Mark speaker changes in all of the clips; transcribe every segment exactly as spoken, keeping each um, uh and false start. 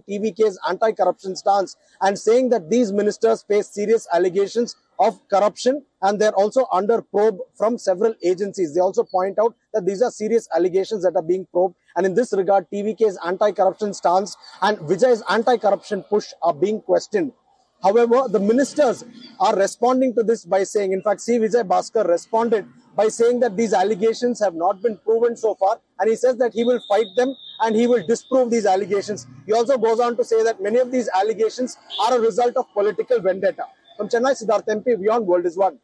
Speaker 1: T V K's anti-corruption stance and saying that these ministers face serious allegations of corruption and they're also under probe from several agencies. They also point out that these are serious allegations that are being probed, and in this regard, T V K's anti-corruption stance and Vijay's anti-corruption push are being questioned. However, the ministers are responding to this by saying, in fact, C. Vijay Bhaskar responded by saying that these allegations have not been proven so far, and he says that he will fight them and he will disprove these allegations. He also goes on to say that many of these allegations are a result of political vendetta. From Chennai, Siddharth M P, Beyond World is One.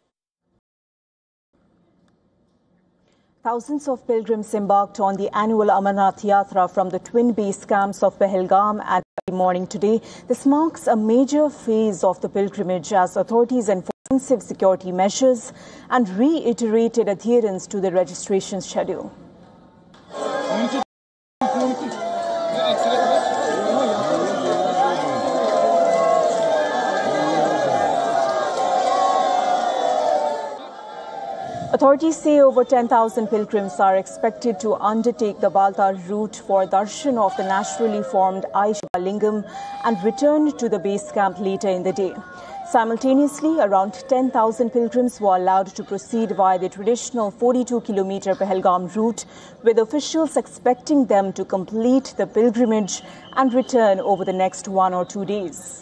Speaker 2: Thousands of pilgrims embarked on the annual Amarnath Yatra from the twin base camps of Pahalgam at morning today. This marks a major phase of the pilgrimage as authorities enforce intensive security measures and reiterated adherence to the registration schedule. Authorities say over ten thousand pilgrims are expected to undertake the Baltar route for darshan of the naturally formed Aisha Lingam and return to the base camp later in the day. Simultaneously, around ten thousand pilgrims were allowed to proceed via the traditional forty-two kilometer Pahalgam route, with officials expecting them to complete the pilgrimage and return over the next one or two days.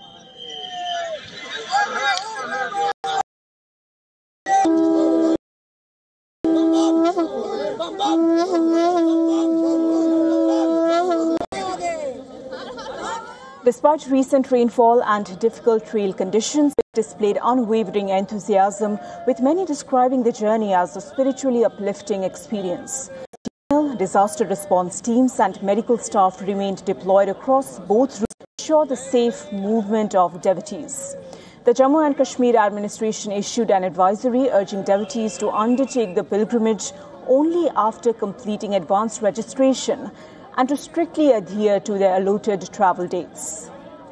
Speaker 2: Despite recent rainfall and difficult trail conditions, it displayed unwavering enthusiasm, with many describing the journey as a spiritually uplifting experience. Disaster response teams and medical staff remained deployed across both routes to ensure the safe movement of devotees. The Jammu and Kashmir administration issued an advisory urging devotees to undertake the pilgrimage only after completing advanced registration and to strictly adhere to their allotted travel dates.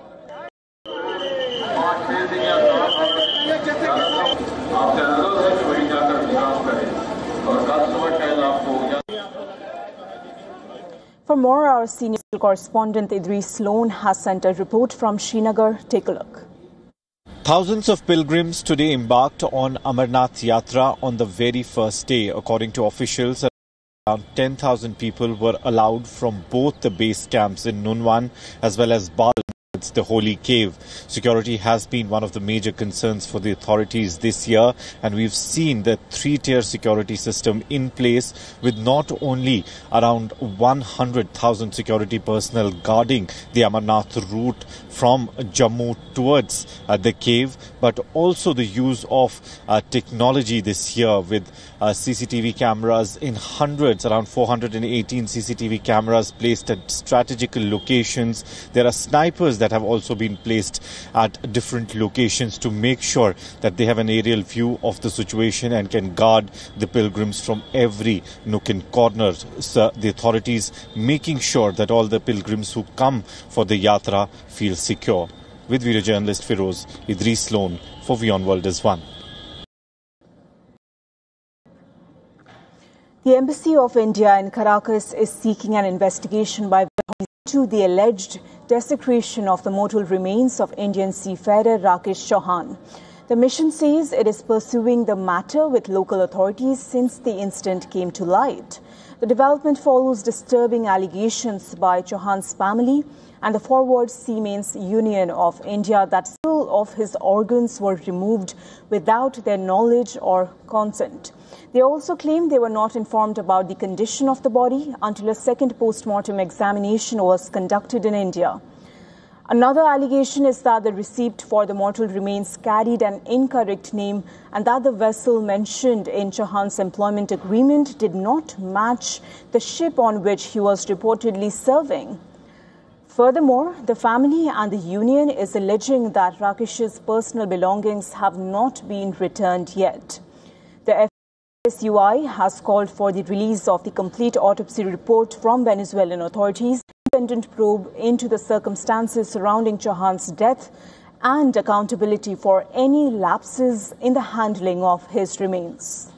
Speaker 2: For more, our senior correspondent Idris Sloan has sent a report from Srinagar. Take a look.
Speaker 3: Thousands of pilgrims today embarked on Amarnath Yatra on the very first day. According to officials, around ten thousand people were allowed from both the base camps in Nunwan as well as Bal, the holy cave. Security has been one of the major concerns for the authorities this year, and we've seen the three-tier security system in place, with not only around one hundred thousand security personnel guarding the Amarnath route from Jammu towards uh, the cave, but also the use of uh, technology this year with uh, C C T V cameras in hundreds, around four hundred eighteen C C T V cameras placed at strategical locations. There are snipers that have also been placed at different locations to make sure that they have an aerial view of the situation and can guard the pilgrims from every nook and corner. So the authorities making sure that all the pilgrims who come for the yatra feel secure. With video journalist Firoz, Idris Sloan for Beyond World is One.
Speaker 2: The Embassy of India in Caracas is seeking an investigation by into the alleged desecration of the mortal remains of Indian seafarer Rakesh Chauhan. The mission says it is pursuing the matter with local authorities since the incident came to light. The development follows disturbing allegations by Chauhan's family and the Forward Seamen's Union of India that several of his organs were removed without their knowledge or consent. They also claim they were not informed about the condition of the body until a second post-mortem examination was conducted in India. Another allegation is that the receipt for the mortal remains carried an incorrect name and that the vessel mentioned in Chauhan's employment agreement did not match the ship on which he was reportedly serving. Furthermore, the family and the union is alleging that Rakesh's personal belongings have not been returned yet. The F S U I has called for the release of the complete autopsy report from Venezuelan authorities, independent probe into the circumstances surrounding Chauhan's death, and accountability for any lapses in the handling of his remains.